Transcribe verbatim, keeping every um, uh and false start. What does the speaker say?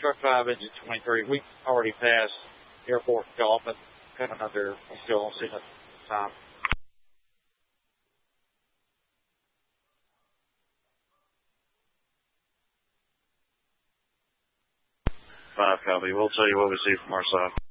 Truck five, engine twenty-three. We already passed Airport Golf, but coming up there, we still don't see nothing time. Five copy. We'll tell you what we see from our side.